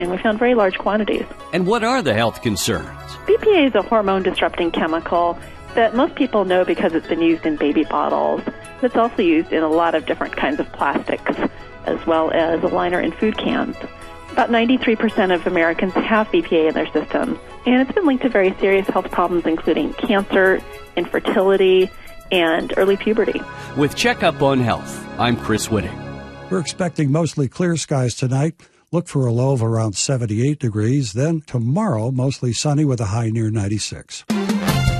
and we found very large quantities. And what are the health concerns? BPA is a hormone-disrupting chemical that most people know because it's been used in baby bottles. It's also used in a lot of different kinds of plastics, as well as a liner in food cans. About 93% of Americans have BPA in their system, and it's been linked to very serious health problems, including cancer, infertility, and early puberty. With Checkup on Health, I'm Chris Whitting. We're expecting mostly clear skies tonight. Look for a low of around 78 degrees. Then tomorrow, mostly sunny with a high near 96.